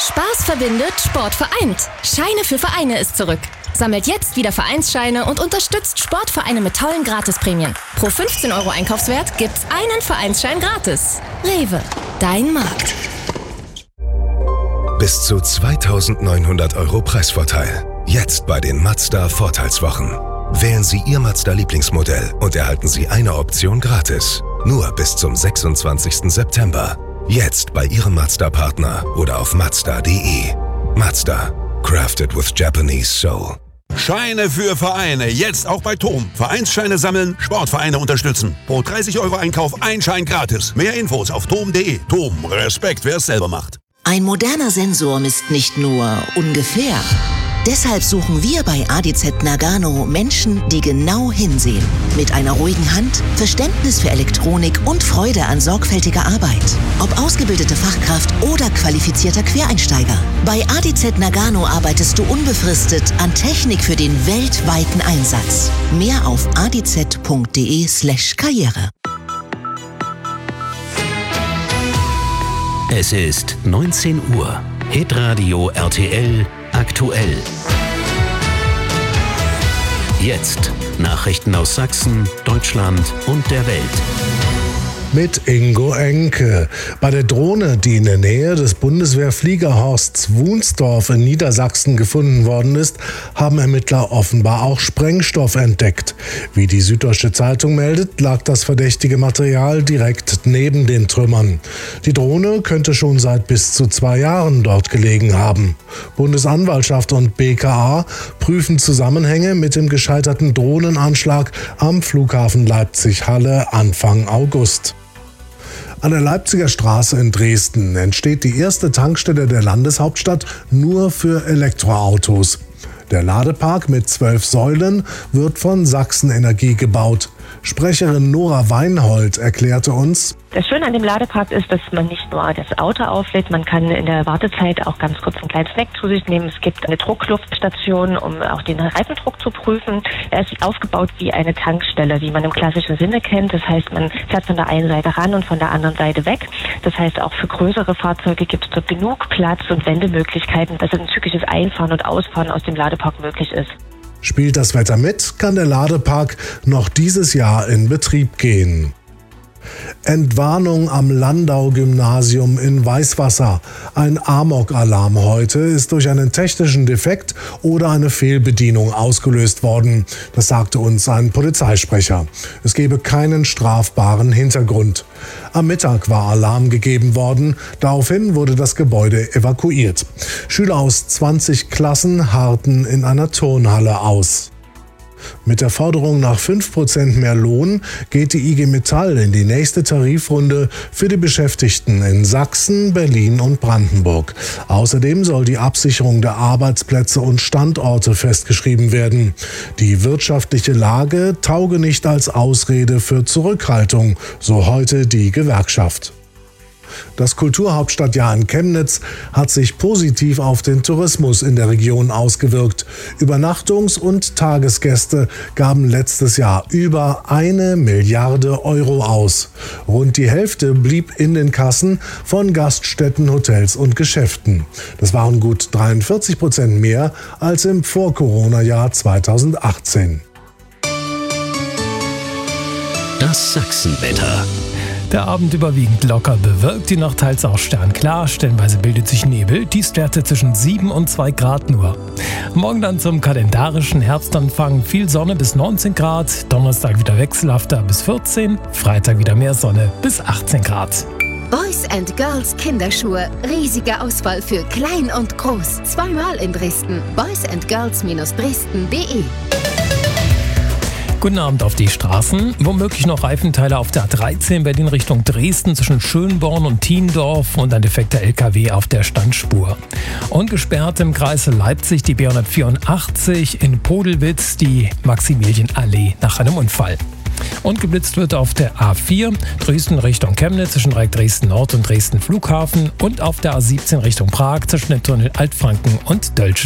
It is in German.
Spaß verbindet, Sport vereint. Scheine für Vereine ist zurück. Sammelt jetzt wieder Vereinsscheine und unterstützt Sportvereine mit tollen Gratisprämien. Pro 15 € Einkaufswert gibt's einen Vereinsschein gratis. Rewe, dein Markt. Bis zu 2.900 € Preisvorteil. Jetzt bei den Mazda Vorteilswochen. Wählen Sie Ihr Mazda-Lieblingsmodell und erhalten Sie eine Option gratis. Nur bis zum 26. September. Jetzt bei Ihrem Mazda-Partner oder auf Mazda.de. Mazda. Crafted with Japanese Soul. Scheine für Vereine. Jetzt auch bei TOM. Vereinsscheine sammeln, Sportvereine unterstützen. Pro 30 € Einkauf ein Schein gratis. Mehr Infos auf tom.de. TOM. Respekt, wer es selber macht. Ein moderner Sensor misst nicht nur ungefähr. Deshalb suchen wir bei ADZ Nagano Menschen, die genau hinsehen. Mit einer ruhigen Hand, Verständnis für Elektronik und Freude an sorgfältiger Arbeit. Ob ausgebildete Fachkraft oder qualifizierter Quereinsteiger. Bei ADZ Nagano arbeitest du unbefristet an Technik für den weltweiten Einsatz. Mehr auf adz.de/Karriere. Es ist 19 Uhr. Hitradio RTL aktuell. Jetzt Nachrichten aus Sachsen, Deutschland und der Welt. Mit Ingo Enke. Bei der Drohne, die in der Nähe des Bundeswehrfliegerhorsts Wunsdorf in Niedersachsen gefunden worden ist, haben Ermittler offenbar auch Sprengstoff entdeckt. Wie die Süddeutsche Zeitung meldet, lag das verdächtige Material direkt neben den Trümmern. Die Drohne könnte schon seit bis zu 2 Jahren dort gelegen haben. Bundesanwaltschaft und BKA prüfen Zusammenhänge mit dem gescheiterten Drohnenanschlag am Flughafen Leipzig-Halle Anfang August. An der Leipziger Straße in Dresden entsteht die erste Tankstelle der Landeshauptstadt nur für Elektroautos. Der Ladepark mit 12 Säulen wird von Sachsen Energie gebaut. Sprecherin Nora Weinhold erklärte uns: Das Schöne an dem Ladepark ist, dass man nicht nur das Auto auflädt, man kann in der Wartezeit auch ganz kurz einen kleinen Snack zu sich nehmen. Es gibt eine Druckluftstation, um auch den Reifendruck zu prüfen. Er ist aufgebaut wie eine Tankstelle, wie man im klassischen Sinne kennt. Das heißt, man fährt von der einen Seite ran und von der anderen Seite weg. Das heißt, auch für größere Fahrzeuge gibt es dort genug Platz und Wendemöglichkeiten, dass ein zügiges Einfahren und Ausfahren aus dem Ladepark möglich ist. Spielt das Wetter mit, kann der Ladepark noch dieses Jahr in Betrieb gehen. Entwarnung am Landau-Gymnasium in Weißwasser. Ein Amok-Alarm heute ist durch einen technischen Defekt oder eine Fehlbedienung ausgelöst worden. Das sagte uns ein Polizeisprecher. Es gebe keinen strafbaren Hintergrund. Am Mittag war Alarm gegeben worden. Daraufhin wurde das Gebäude evakuiert. Schüler aus 20 Klassen harrten in einer Turnhalle aus. Mit der Forderung nach 5% mehr Lohn geht die IG Metall in die nächste Tarifrunde für die Beschäftigten in Sachsen, Berlin und Brandenburg. Außerdem soll die Absicherung der Arbeitsplätze und Standorte festgeschrieben werden. Die wirtschaftliche Lage tauge nicht als Ausrede für Zurückhaltung, so heute die Gewerkschaft. Das Kulturhauptstadtjahr in Chemnitz hat sich positiv auf den Tourismus in der Region ausgewirkt. Übernachtungs- und Tagesgäste gaben letztes Jahr über 1 Milliarde € aus. Rund die Hälfte blieb in den Kassen von Gaststätten, Hotels und Geschäften. Das waren gut 43% mehr als im Vor-Corona-Jahr 2018. Das Sachsenwetter. Der Abend überwiegend locker bewölkt, die Nacht teils auch sternklar, stellenweise bildet sich Nebel, Tiefstwerte zwischen 7 und 2 Grad nur. Morgen dann zum kalendarischen Herbstanfang, viel Sonne bis 19 Grad, Donnerstag wieder wechselhafter bis 14, Freitag wieder mehr Sonne bis 18 Grad. Boys & Girls Kinderschuhe. Riesige Auswahl für klein und groß. 2-mal in Dresden. boysandgirls-dresden.de. Guten Abend auf die Straßen. Womöglich noch Reifenteile auf der A13 Berlin Richtung Dresden zwischen Schönborn und Thiendorf und ein defekter LKW auf der Standspur. Und gesperrt im Kreis Leipzig die B184 in Podelwitz die Maximilianallee nach einem Unfall. Und geblitzt wird auf der A4 Dresden Richtung Chemnitz zwischen Dreieck Dresden Nord und Dresden Flughafen und auf der A17 Richtung Prag zwischen dem Tunnel Altfranken und Dölzschen.